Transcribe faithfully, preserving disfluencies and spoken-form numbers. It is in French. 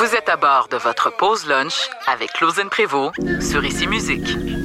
Vous êtes à bord de votre pause lunch avec Claude Prévost sur Ici Musique.